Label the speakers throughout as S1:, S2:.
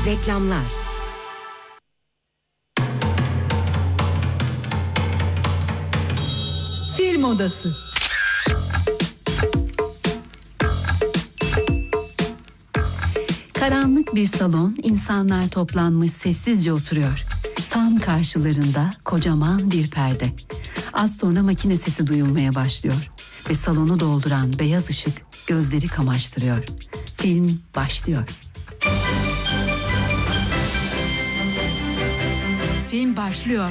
S1: Reklamlar.
S2: Film Odası. Karanlık bir salon, insanlar toplanmış sessizce oturuyor. Tam karşılarında kocaman bir perde. Az sonra makine sesi duyulmaya başlıyor ve salonu dolduran beyaz ışık gözleri kamaştırıyor. Film başlıyor. Film başlıyor.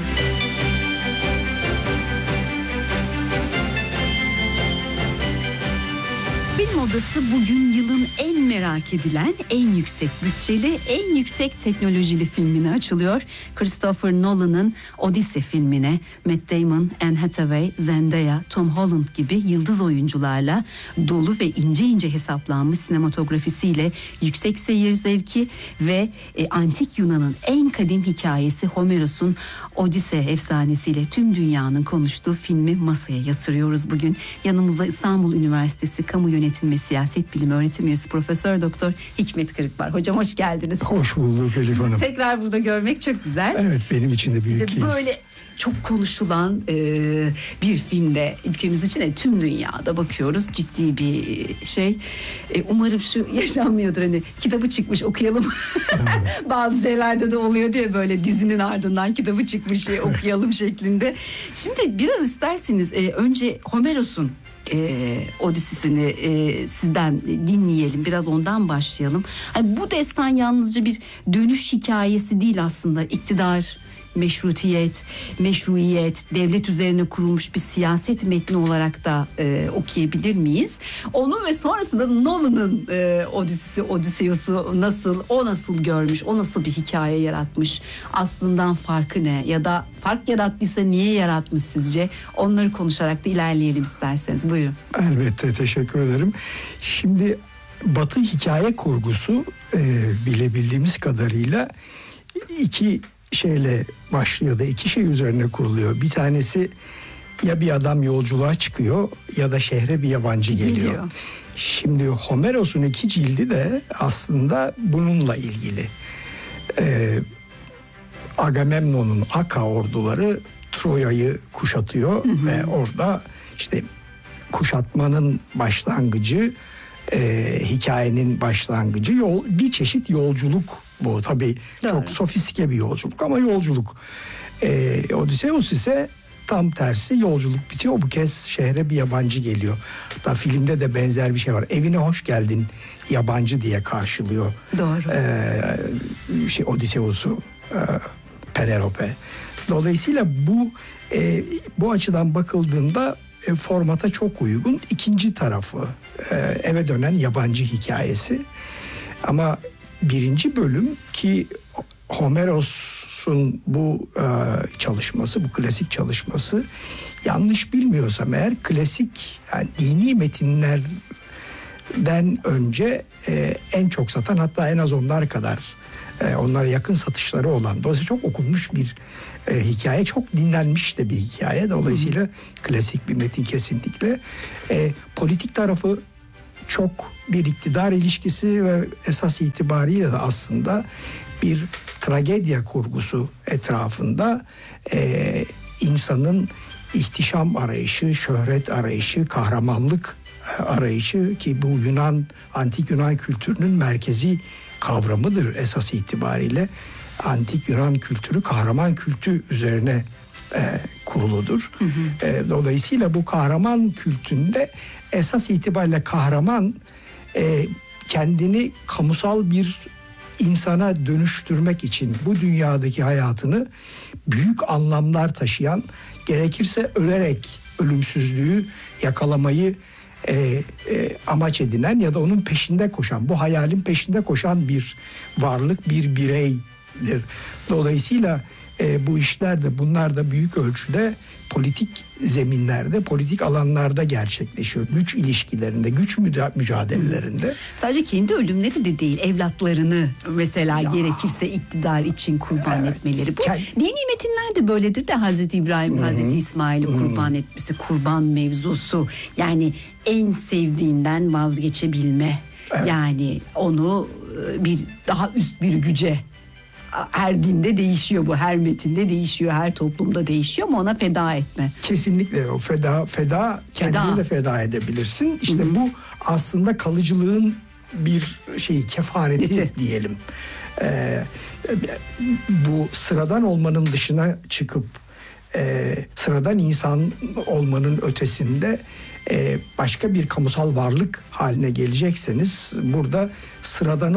S2: Film Odası bugün yılın en merak edilen, en yüksek bütçeli, en yüksek teknolojili filmine açılıyor. Christopher Nolan'ın Odyssey filmine Matt Damon, Anne Hathaway, Zendaya, Tom Holland gibi yıldız oyuncularla dolu ve ince ince hesaplanmış sinematografisiyle yüksek seyir zevki ve antik Yunan'ın en kadim hikayesi Homeros'un Odyssey efsanesiyle tüm dünyanın konuştuğu filmi masaya yatırıyoruz bugün. Yanımızda İstanbul Üniversitesi Kamu Yönetim ve Siyaset Bilimi Öğretim Üyesi Profesör Doktor Hikmet Kırık var. Hocam hoş geldiniz.
S3: Hoş bulduk Elif Hanım.
S2: Tekrar burada görmek çok güzel.
S3: Evet, benim için de büyük keyif.
S2: Böyle çok konuşulan bir filmde ülkemiz için de tüm dünyada bakıyoruz, ciddi bir şey. Umarım şu yaşanmıyordur, hani kitabı çıkmış okuyalım. Bazı şeylerde de oluyor diye, böyle dizinin ardından kitabı çıkmış okuyalım şeklinde. Şimdi biraz isterseniz önce Homeros'un Odisisini sizden dinleyelim, biraz ondan başlayalım. Hani bu destan yalnızca bir dönüş hikayesi değil aslında, iktidar, meşruiyet, devlet üzerine kurulmuş bir siyaset metni olarak da okuyabilir miyiz? Onu ve sonrasında Nolan'ın Odysseus'u nasıl görmüş, o nasıl bir hikaye yaratmış, aslından farkı ne, ya da fark yarattıysa niye yaratmış sizce? Onları konuşarak da ilerleyelim isterseniz. Buyurun.
S3: Elbette, teşekkür ederim. Şimdi Batı hikaye kurgusu bilebildiğimiz kadarıyla iki şeyle başlıyor da iki şey üzerine kuruluyor. Bir tanesi, ya bir adam yolculuğa çıkıyor ya da şehre bir yabancı geliyor. Şimdi Homeros'un 2 cildi de aslında bununla ilgili. Agamemnon'un Aka orduları Troya'yı kuşatıyor ve orada işte kuşatmanın başlangıcı, hikayenin başlangıcı bir çeşit yolculuk. Bu tabii doğru, çok sofistike bir yolculuk ama yolculuk. Odysseus ise tam tersi, yolculuk bitiyor. Bu kez şehre bir yabancı geliyor. Hatta filmde de benzer bir şey var. Evine hoş geldin yabancı diye karşılıyor.
S2: Doğru.
S3: Odysseus'u Penelope. Dolayısıyla bu açıdan bakıldığında formata çok uygun. İkinci tarafı eve dönen yabancı hikayesi. Ama birinci bölüm, ki Homeros'un bu çalışması, bu klasik çalışması, yanlış bilmiyorsam eğer klasik, yani dini metinlerden önce en çok satan, hatta en az onlar kadar onlara yakın satışları olan, dolayısıyla çok okunmuş bir hikaye, çok dinlenmiş de bir hikaye. Dolayısıyla klasik bir metin kesinlikle. Politik tarafı çok, bir iktidar ilişkisi ve esas itibariyle de aslında bir tragedya kurgusu etrafında insanın ihtişam arayışı, şöhret arayışı, kahramanlık arayışı, ki bu antik Yunan kültürünün merkezi kavramıdır esas itibariyle. Antik Yunan kültürü kahraman kültü üzerine kuruludur. Dolayısıyla bu kahraman kültünde esas itibariyle kahraman kendini kamusal bir insana dönüştürmek için bu dünyadaki hayatını büyük anlamlar taşıyan, gerekirse ölerek ölümsüzlüğü yakalamayı amaç edinen ya da onun peşinde koşan, bu hayalin peşinde koşan bir varlık, bir bireydir. Dolayısıyla bu işler de, bunlar da büyük ölçüde politik zeminlerde, politik alanlarda gerçekleşiyor. Güç ilişkilerinde, güç mücadelelerinde.
S2: Sadece kendi ölümleri de değil, evlatlarını mesela gerekirse iktidar için kurban etmeleri. Bu dini metinler de böyledir de, Hazreti İbrahim, Hazreti İsmail'i kurban etmesi, kurban mevzusu. Yani en sevdiğinden vazgeçebilme. Evet. Yani onu bir daha üst bir güce. Her dinde değişiyor bu, her metinde değişiyor, her toplumda değişiyor ama ona feda etme.
S3: Kesinlikle o feda kendini de feda edebilirsin. İşte
S2: Hı-hı.
S3: bu aslında kalıcılığın bir kefareti diyelim. Bu sıradan olmanın dışına çıkıp sıradan insan olmanın ötesinde başka bir kamusal varlık haline gelecekseniz burada sıradan